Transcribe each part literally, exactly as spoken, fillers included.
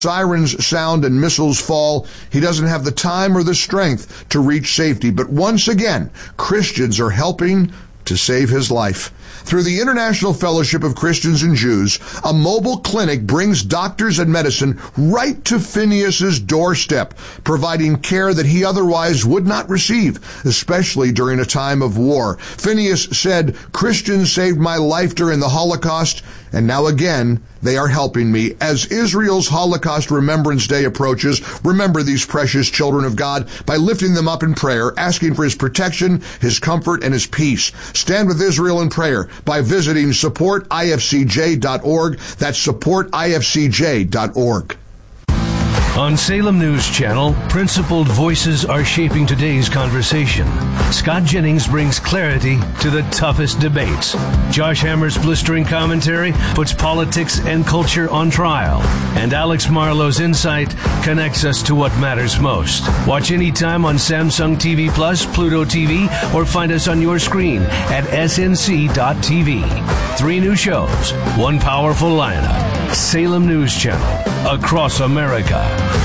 sirens sound and missiles fall, he doesn't have the time or the strength to reach safety. But once again, Christians are helping to save his life. Through the International Fellowship of Christians and Jews, a mobile clinic brings doctors and medicine right to Phineas's doorstep, providing care that he otherwise would not receive, especially during a time of war. Phineas said, "Christians saved my life during the Holocaust, and now again, they are helping me." As Israel's Holocaust Remembrance Day approaches, remember these precious children of God by lifting them up in prayer, asking for his protection, his comfort, and his peace. Stand with Israel in prayer by visiting support I F C J dot org. That's support I F C J dot org. On Salem News Channel, principled voices are shaping today's conversation. Scott Jennings brings clarity to the toughest debates. Josh Hammer's blistering commentary puts politics and culture on trial. And Alex Marlowe's insight connects us to what matters most. Watch anytime on Samsung T V Plus, Pluto T V, or find us on your screen at S N C dot T V. Three new shows, one powerful lineup. Salem News Channel, across America.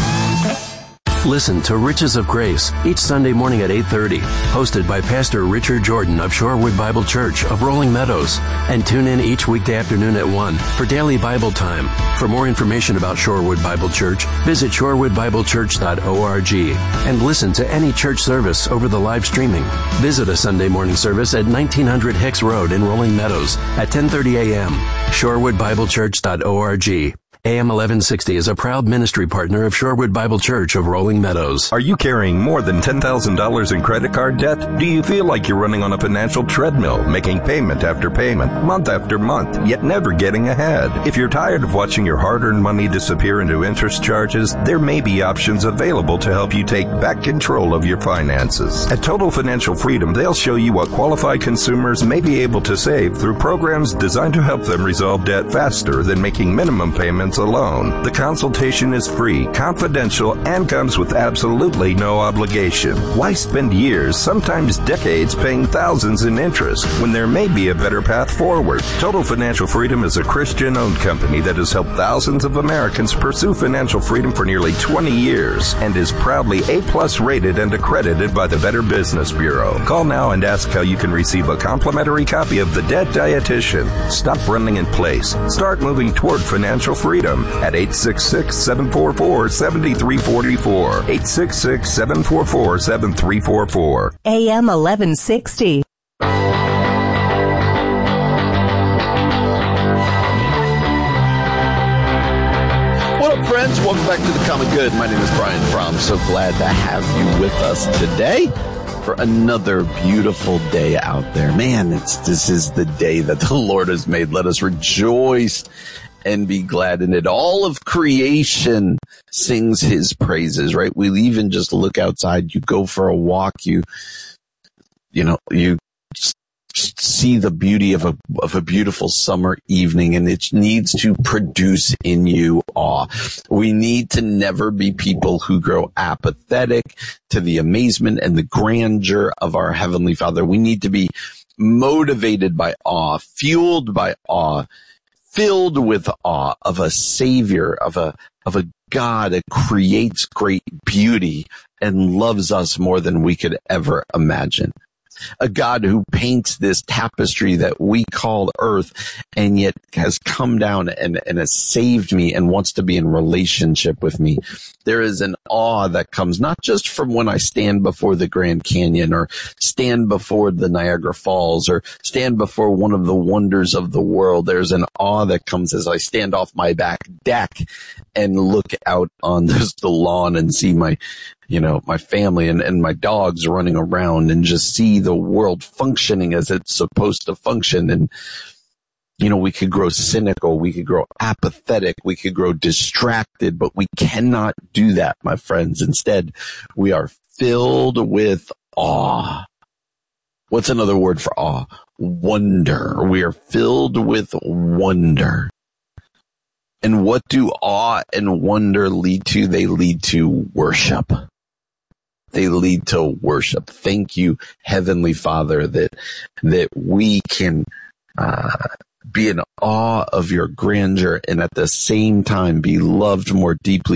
Listen to Riches of Grace each Sunday morning at eight thirty, hosted by Pastor Richard Jordan of Shorewood Bible Church of Rolling Meadows. And tune in each weekday afternoon at one for daily Bible time. For more information about Shorewood Bible Church, visit shorewood bible church dot org and listen to any church service over the live streaming. Visit a Sunday morning service at nineteen hundred Hicks Road in Rolling Meadows at ten thirty a.m. shorewood bible church dot org. A M eleven sixty is a proud ministry partner of Shorewood Bible Church of Rolling Meadows. Are you carrying more than ten thousand dollars in credit card debt? Do you feel like you're running on a financial treadmill, making payment after payment, month after month, yet never getting ahead? If you're tired of watching your hard-earned money disappear into interest charges, there may be options available to help you take back control of your finances. At Total Financial Freedom, they'll show you what qualified consumers may be able to save through programs designed to help them resolve debt faster than making minimum payments alone. The consultation is free, confidential, and comes with absolutely no obligation. Why spend years, sometimes decades, paying thousands in interest when there may be a better path forward? Total Financial Freedom is a Christian-owned company that has helped thousands of Americans pursue financial freedom for nearly twenty years and is proudly A-plus rated and accredited by the Better Business Bureau. Call now and ask how you can receive a complimentary copy of The Debt Dietitian. Stop running in place. Start moving toward financial freedom at eight six six, seven four four, seven three four four. eight six six, seven four four, seven three four four. A M eleven sixty. What up, friends? Welcome back to The Common Good. My name is Brian Fromm. So glad to have you with us today for another beautiful day out there. Man, it's this is the day that the Lord has made. Let us rejoice and be glad in it. All of creation sings his praises, right? We even just look outside, you go for a walk, you, you know, you see the beauty of a, of a beautiful summer evening, and it needs to produce in you awe. We need to never be people who grow apathetic to the amazement and the grandeur of our Heavenly Father. We need to be motivated by awe, fueled by awe, filled with awe of a Savior, of a, of a God that creates great beauty and loves us more than we could ever imagine. A God who paints this tapestry that we call earth and yet has come down and, and has saved me and wants to be in relationship with me. There is an awe that comes not just from when I stand before the Grand Canyon or stand before the Niagara Falls or stand before one of the wonders of the world. There's an awe that comes as I stand off my back deck and look out on this, the lawn and see my, you know, my family and, and my dogs running around and just see the world functioning as it's supposed to function. And, you know, we could grow cynical, we could grow apathetic, we could grow distracted, but we cannot do that, my friends. Instead, we are filled with awe. What's another word for awe? Wonder. We are filled with wonder. And what do awe and wonder lead to? They lead to worship. They lead to worship. Thank you, Heavenly Father, that that we can uh be in awe of your grandeur and at the same time be loved more deeply